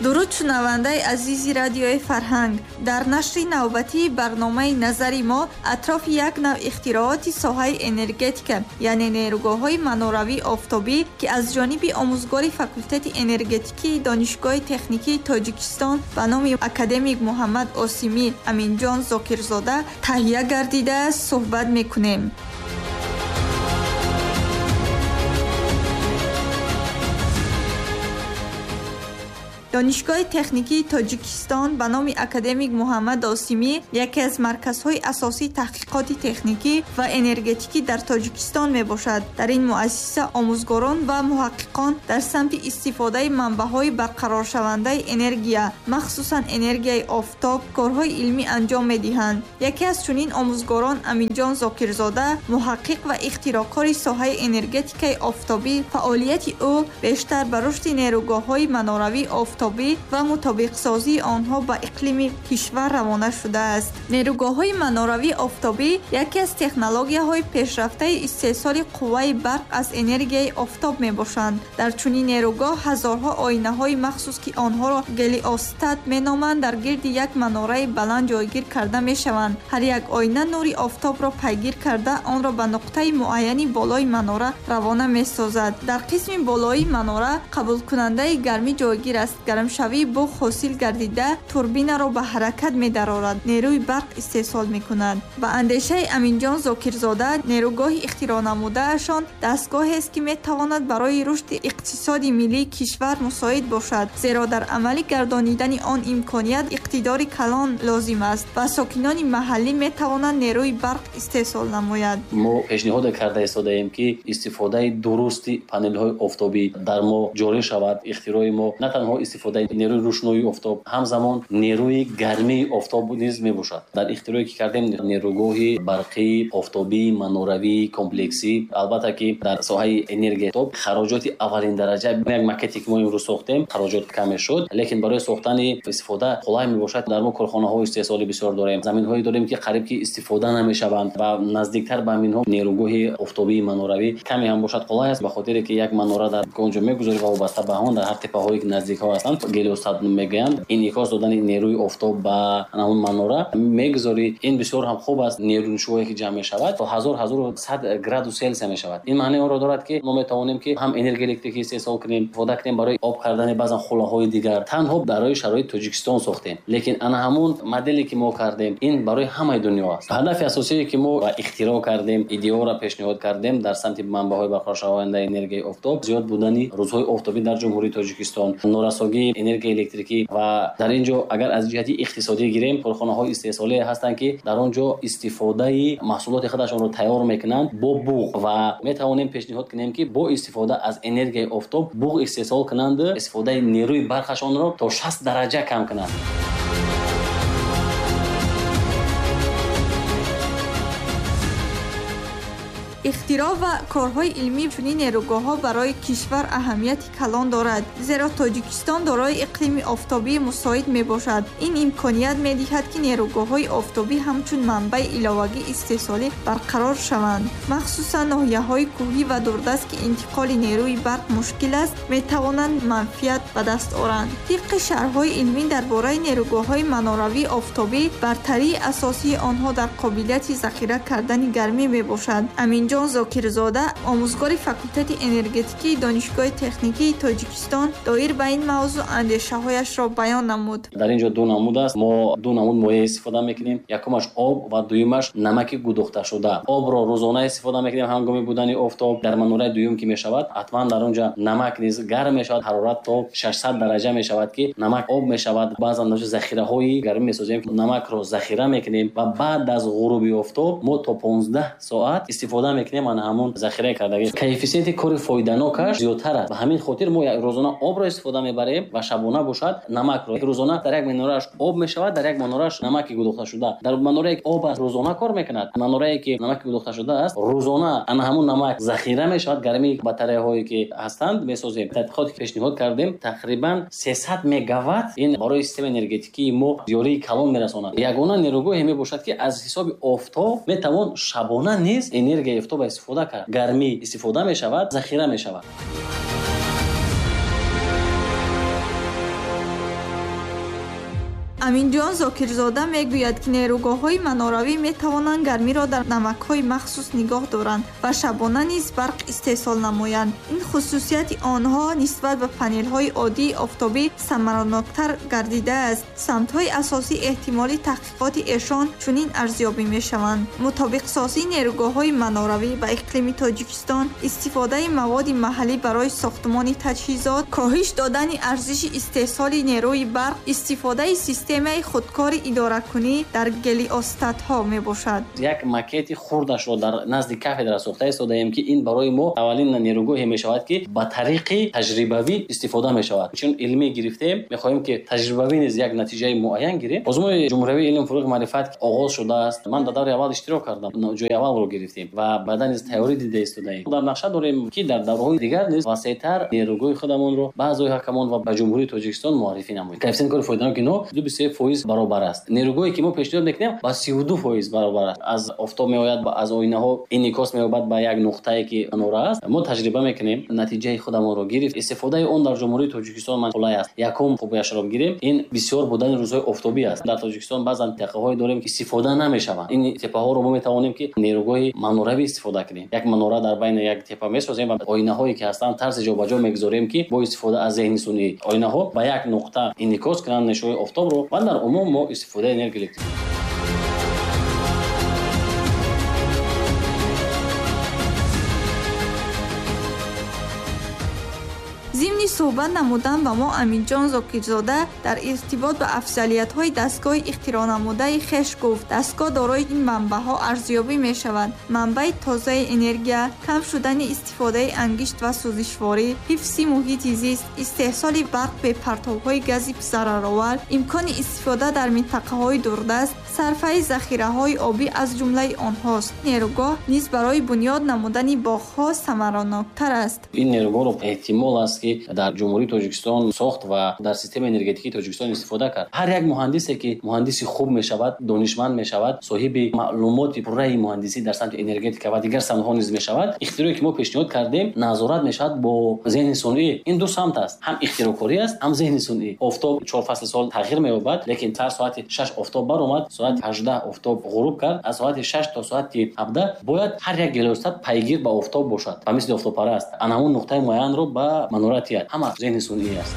дуруд шунавандаи азизи радиои Фарҳанг. Дар нашри навбатии барномаи назари мо атрофи як нав ихтирооти соҳаи энергетика, яъне нейругоҳҳои маноравии офтобӣ ки аз ҷониби омӯзгори факултети энергетикии Донишгоҳи техникии Тоҷикистон ба номи академик Муҳаммад Осимӣ Аминҷон Зокирзода таҳия гардидааст суҳбат мекунем. донишгоҳи техникии Тоҷикистон ба номи академик Муҳаммад Осимӣ яке аз марказҳои асосии таҳқиқоти техникӣ ва энергетикӣ дар Тоҷикистон мебошад. дар ин муассиса омӯзгорон ва муҳаққиқон дар самти истифодаи манбаъҳои барқароршавандаи энергия, махсусан энергияи офтоб, корҳои илмӣ анҷом медиҳанд. яке аз чунин омӯзгорон Аминҷон Зокирзода, муҳаққиқ ва ихтироъкори соҳаи энергетикаи офтобӣ, фаъолияти ӯ бештар ба рушди нейругоҳҳои маноравии офтобӣ ва мутобиқсозии онҳо ба иқлими кишвар равона шудааст. нейругоҳҳои маноравии офтобӣ яке аз технологияҳои пешрафтаи истеҳсоли қувваи барқ аз энергияи офтоб мебошанд. дар чунин нейругоҳ ҳазорҳо оинаҳои махсус ки онҳоро гелиостат меноманд дар гирди як манораи баланд ҷойгир карда мешаванд. ҳар як оина нури офтобро пайгир карда онро ба нуқтаи муайяни болои манора равона месозад. дар қисми болоии манора қабулкунандаи гармӣ ҷойгир аст. гармшавии буғ ҳосил гардида турбинаро ба ҳаракат медарорад, нерӯи барқ истеҳсол мекунад. ба андешаи Аминҷон Зокирзода, нейругоҳи ихтироънамудаашон дастгоҳест ки метавонад барои рушди иқтисоди миллии кишвар мусоид бошад, зеро дар амалӣ гардонидани он имконият иқтидори калон лозим аст ва сокинони маҳаллӣ метавонанд нерӯи барқ истеҳсол намояд. мо пешниҳод карда истодаем ки истифодаи дурусти панелҳои офтобӣ дар мо ҷорӣ шавад. ихтирои мо на танҳо истифодаи нерӯи рӯшноии офтоб, ҳамзамон нерӯи гармии офтоб низ мебошад. дар ихтироe ки кардем нейругоҳи барқии офтобии маноравии комплексӣ, албатта ки дар соҳаи энергия тоб хароҷоти аввалин дараҷа, як макети ки мо имрӯз сохтем хароҷот каме шуд, лекин барои сохтани истифода қулай мебошад. дар мо корхонаҳои истеҳсоли бисёр дорем, заминҳое дорем ки қариб ки истифода намешаванд ва наздиктар ба аминҳо нейругоҳи офтобии маноравӣ каме ҳам бошад қулай аст, ба хотире ки як манора дар онҷо мегузорӣ ва вобаста ба он дар ҳар теппаҳое ки наздикҳо ҳастанд гелиостат мегӯянд, инъикос додани нерӯи офтоб ба ҳамон манора мегузорӣ. ин бисёр ҳам хуб аст. нерӯнишоҳое ки ҷамъ мешавад то 1100 градус Селсия мешавад. ин маънои онро дорад ки мо метавонем ки ҳам энергия электрикӣ истеҳсол кунем, истифода кунем барои об кардани баъзан хӯлаҳои дигар. танҳо барои шароити Тоҷикистон сохтем, лекин ана ҳамон модели ки мо кардем ин барои ҳамаи дунё аст. ҳадафи асосие ки мо ихтироъ кардем, идеяро пешниҳод кардем дар самти манбаъҳои барқароршавандаи энергияи офтоб, зиёд будани рӯзҳои офтобӣ дар ҷумҳурии Тоҷикистон, норасогии энергияи электрикӣ ва дар ин ҷо агар аз ҷиҳати иқтисодӣ гирем, корхонаҳои истеҳсолие ҳастанд ки дар он ҷо истифодаи маҳсулоти худашонро тайёр мекунанд бо буғ ва метавонем пешниҳод кунем ки бо истифода аз энергияи офтоб буғ истеҳсол кунанд, истифодаи нерӯи барқашонро то 60 дараҷа кам кунанд. ихтироъ ва корҳои илмӣ чунин нейругоҳҳо барои кишвар аҳамияти калон дорад, зеро Тоҷикистон дорои иқлими офтобии мусоид мебошад. ин имконият медиҳад ки нейругоҳҳои офтобӣ ҳамчун манбаи иловагии истеҳсолӣ барқарор шаванд. махсусан ноҳияҳои кӯҳӣ ва дурдаст ки интиқоли нерӯи барқ мушкил аст, метавонанд манфиат ба даст оранд. тибқи шарҳҳои илмӣ дар бораи нейругоҳҳои маноравии офтобӣ, бартарии асосии онҳо дар қобилияти захира кардани гармӣ мебошад. Аминҷон Зокирзода, омӯзгори факултети энергетикии Донишгоҳи техникии Тоҷикистон, доир ба ин мавзӯъ андешаҳояшро баён намуд. дар ин ҷо ду намуд аст. мо ду намуд моеъ истифода мекунем. якумаш об ва дуюмаш намаки гудухташуда. обро рӯзона истифода мекунем ҳангоми будани офтоб. дар манораи дуюм ки мешавад, ҳатман дар онҷа намак низ гарм мешавад, ҳарорат то 600 дараҷа мешавад ки намак об мешавад. баъзан захираҳои гармӣ месозем, намакро захира мекунем ва баъд аз ғуруби офтоб мо то 15 соат истифода мекунем ана ҳамон захира кардаги. коэффисиенти кори фоиданокаш зиёдтар аст. ба ҳамин хотир мо рӯзона обро истифода мебарем ва шабона бошад намакро. рӯзона дар як манорааш об мешавад, дар як манорааш намаки гудухташуда. дар манорае ки об аст рӯзона кор мекунад, манорае ки намаки гудухташуда аст рӯзона ана ҳамон намак захира мешавад. гармии батареяҳое ки ҳастанд месозем. тадқиқоте ки пешниҳод кардем тақрибан 300 мегаватт ин барои системаи энергетикии мо зиёрии калон мерасонад. ягона нерӯгоҳе мебошад ки аз ҳисоби офтоб метавон шабона низ энергияи офтоб истифода кард. гармӣ истифода мешавад, захира мешавад. аминҷон зокирзода мегӯяд, ки нерӯгоҳҳои маноравӣ метавонанд гармиро дар намакҳои махсус нигоҳ доранд ва шабона низ барқ истеҳсол намоянд. ин хусусияти онҳо нисбат ба панелҳои оддии офтобӣ самараноктар гардидааст. самтҳои асосии эҳтимолии таҳқиқоти эшон чунин арзёбӣ мешаванд: мутобиқсозии нерӯгоҳҳои маноравӣ ба иқлими Тоҷикистон, истифодаи маводи маҳаллӣ барои сохтмони таҷҳизот, коҳиш додани арзиши истеҳсоли нерӯи барқ, истифодаи системаи худкори идоракунӣ дар гелиостатҳо мебошад. як макети хурдашро дар назди кафедра сохта истодаем, ки ин барои мо аввалин нерӯгоҳе мешавад, ки ба тариқи таҷрибавӣ истифода мешавад. чун илмӣ гирифтем, мехоҳем ки таҷрибавӣ низ як натиҷаи муайян гирем. озмуи ҷумҳуриявии илм, фурӯғ, маърифат оғоз шудааст. ман дар даври аввал иштирок кардам, ҷои аввалро гирифтем ва баъдан низ теорӣ дида истодаем. дар нақша дорем, ки дар давраҳои дигар низ васеътар нерӯгоҳи худамонро ба аъзои ҳакамон ва ба ҷумҳурии Тоҷикистон муаррифӣ намоем. коэффициенти кори фоиданоки но 23% баробар аст. нерӯгоҳе ки мо пешниҳод мекунем ба 32% баробар аст. аз офтоб меояд, аз оинаҳо инъикос меёбад ба як нуқтае ки манора аст. мо таҷриба мекунем, натиҷаи худамонро гирифт. истифодаи он дар ҷумҳурии Тоҷикистон манқулай аст. якум хубияшро бигирем, ин бисёр будани рӯзҳои офтобӣ аст. дар Тоҷикистон баъзан теқаҳое дорем ки истифода намешаванд. ин тепаҳоро мо метавонем ки нерӯгоҳи маноравӣ истифода кунем. як манора дар байни як тепа месозем ва оинаҳое ки ҳастанд тарзи ҷобаҷо мегузорем, ки бо истифода аз зеҳни сунъӣ оинаҳо ба як нуқта инъикос кунанд нишои офтобро ва дар умум мо истифодаи энергия электрик. зимни суҳбат намудан ба мо аминҷон зокирзода дар иртибот ба афзалиятҳои дастгоҳи ихтироънамудаи хеш гуфт. дастгоҳ дорои ин манбаъҳо арзёбӣ мешавад: манбаи тозаи энергия, кам шудани истифодаи ангишт ва сӯзишворӣ, ҳифзи муҳити зист, истеҳсоли барқ бе партовҳои гази зараровар, имкони истифода дар минтақаҳои дурдаст, сарфаи захираҳои обӣ аз ҷумлаи онҳост. нерӯгоҳ низ барои бунёд намудани боғҳо самараноктар аст. ин нерӯгоҳро эҳтимол аст ки дар ҷумҳурии Тоҷикистон сохт ва дар системаи энергетикии Тоҷикистон истифода кард. ҳар як муҳандисе ки муҳандиси хуб мешавад, донишманд мешавад, соҳиби маълумоти пурраи муҳандисӣ дар самти энергетика ва дигар самтҳо низ мешавад. ихтироe ки мо пешниҳод кардем назорат мешавад бо зеҳни сунъӣ. ин ду самт аст: ҳам ихтироъкорӣ аст, ҳам зеҳни сунъӣ. офтоб 4 фасли сол тағйир меёбад, лекин сар соати 6 офтоб баромад, соати 18 офтоб ғуруб кард, аз соати 6 то соати 17 бояд ҳар як гелиостат пайгир ба офтоб бошад ва мисли офтобпараст. ана ҳамун нуқтаи муайянро ба манора тияд. ҳама зеҳни сунъӣ аст.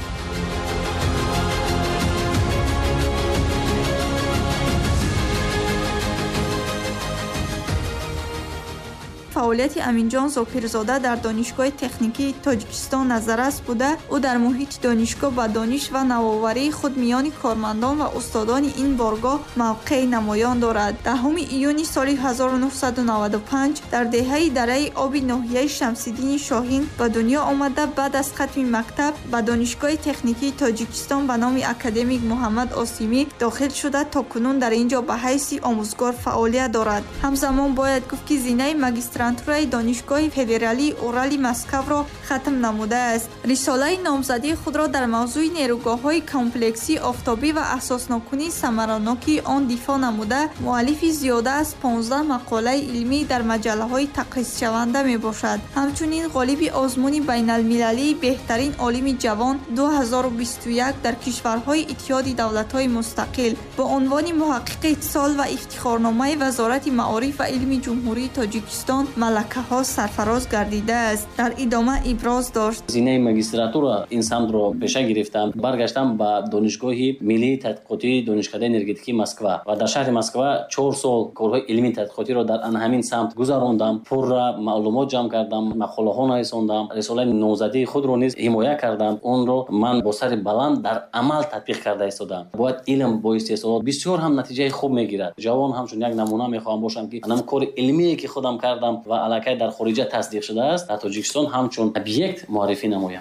фаъолияти аминҷон зокирзода дар донишгоҳи техникии Тоҷикистон назаррас буда, ӯ дар муҳити донишгоҳ ба дониш ва навоварии худ миёни кормандон ва устодони ин боргоҳ мавқеи намоён дорад. 10 июни соли 1995 дар деҳаи дараи оби ноҳияи Шамсиддини Шоҳин ба дунё омада, баъд аз хатми мактаб ба донишгоҳи техникии Тоҷикистон ба номи академик Муҳаммад Осимӣ дохил шуда, то кунун дар ин ҷо ба ҳайси омӯзгор фаъолият дорад. ҳамзамон бояд гуфт, ки зинаи магистрантураи донишгоҳи федералии Урали Москавро хатм намудааст. рисолаи номзадии худро дар мавзӯи нерӯгоҳҳои комплексии офтобӣ ва асоснокунии самараноки он дифоъ намуда, муаллифи зиёда аз 15 мақолаи илмӣ дар маҷаллаҳои тақризшаванда мебошад. ҳамчунин ғолиби озмуни байналмилалии беҳтарин олими ҷавон 2021 дар кишварҳои Иттиҳоди давлатҳои мустақил бо унвони муҳаққиқи сол ва ифтихорномаи Вазорати маориф ва илми ҷумҳурии Тоҷикистон малакаҳо сарфароз гардидааст. дар идома иброз дошт: зинаи магистратура ин самтро пеша гирифтам, баргаштам ба донишгоҳи миллии тадқиқотии донишкадаи энергетикии Москва ва дар шаҳри Москва 4 сол корҳои илмии тадқиқотиро дар ҳамин самт гузарондам. пурра маълумот ҷамъ кардам, мақолаҳо нависондам, рисолаи номзадии худро низ ҳимоя кардам. онро ман бо сари баланд дар амал татбиқ карда истодам. бояд илм бо истеҳсолот бисёр ҳам натиҷаи хуб мегирад. ҷавон ҳамчун як намуна мехоҳам бошам, ки анам кори илмие ки худам кардам ва аллакай дар хориҷа тасдиқ шудааст, дар Тоҷикистон ҳамчун объект муаррифӣ намоям.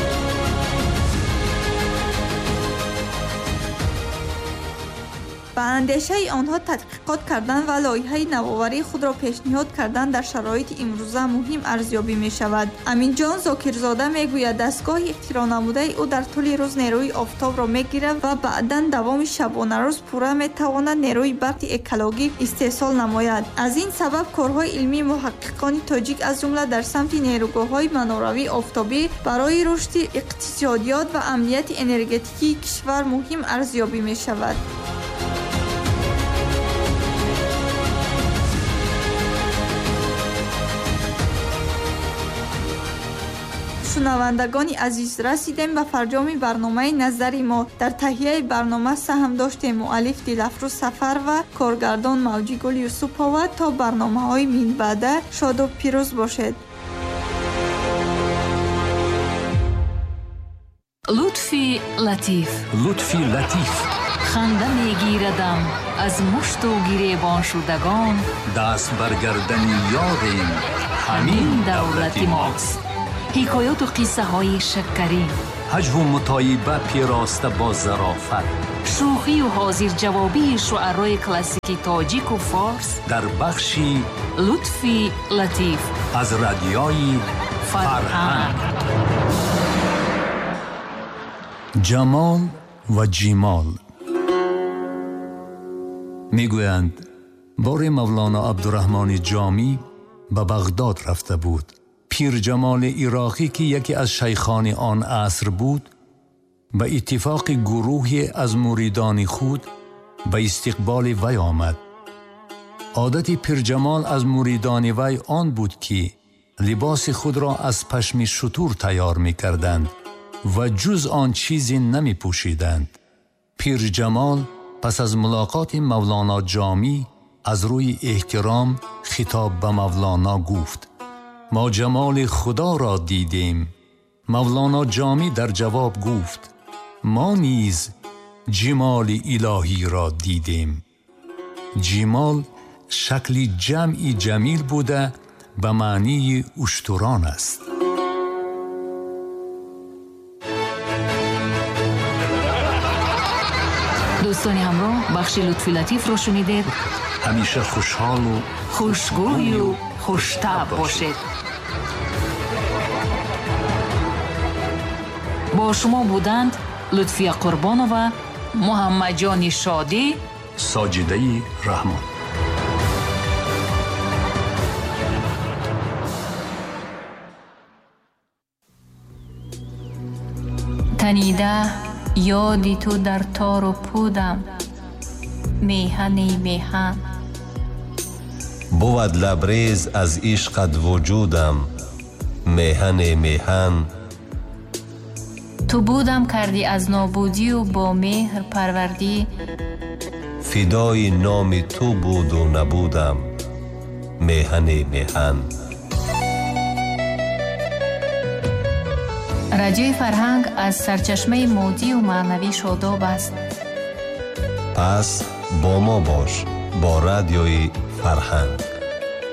ба ба андешаи онҳо тадқиқот кардан ва лоиҳаи навоварии худро пешниҳод кардан дар шароити имрӯза муҳим арзёбӣ мешавад. Аминҷон Зокирзода мегӯяд дастгоҳи ихтироънамудаи ӯ дар тӯли рӯз нерӯи офтобро мегирад ва баъдан давоми шабонарӯз пурра метавонад нерӯи барқи экологӣ истеҳсол намояд. Аз ин сабаб корҳои илмии муҳаққиқони тоҷик аз ҷумла дар самти нерӯгоҳҳои маноравии офтобӣ барои рушди иқтисодиёт ва амнияти энергетикии кишвар муҳим арзёбӣ мешавад. шунавандагони азиз, расидем ба фарҷоми барномаи назари мо. Дар таҳияи барнома саҳм доштем муаллиф Дилафрӯз Сафар ва коргардон Мавҷигул Юсупова. То барномаҳои минбаъда шоду пирӯз бошед. лутфи латиф. лутфи латиф. ханда мегирадам аз мушту гиребон шудагон. даст баргардани ёдем ҳамин давлати мост. ҳикоёту қиссаҳои шакарӣ. ҳаҷву мутоиба пироста бо зарофат. шӯхию ҳозирҷавобии шуъарои классики тоҷику форс дар бахши лутфи латиф аз радиои фарҳанг. ҷамол ва ҷимол. мегӯянд бори мавлоно абдураҳмони ҷомӣ ба бағдод рафта буд. пирҷамоли ироқӣ ки яке аз шайхони он аср буд, ба иттифоқи гурӯҳе аз муридони худ ба истиқболи вай омад. одати пирҷамол аз муридони вай он буд ки либоси худро аз пашми шутур тайёр мекарданд ва ҷуз он чизе намепӯшиданд. пирҷамол пас аз мулоқоти мавлоно ҷомӣ аз рӯи эҳтиром хитоб ба мавлоно гуфт: ما جمال خدا را دیدیم. مولانا جامی در جواب گفت: ما نیز جمال الهی را دیدیم. جمال شکلی جمعی جمیل بوده به معنی اشتران است. دوستان همراه، بخش لطفی لطیف را شنیدید. همیشه خوشحال و خوشگوی و خوش‌طبع باشید. با شما بودند لطفیه قربانова، محمد جان شادی، ساجده رحمان. تنیده یادی تو در تار و پودم، میهنی میهن. بود لبریز از عشقت وجودم، میهن میهن. تو بودم کردی از نابودی و با مهر پروردی، فدای نام تو بود و نبودم، میهن میهن. رادیوی فرهنگ از سرچشمه مادی و معنوی شاداب است. پس با ما باش، با رادیوی فرهنگ.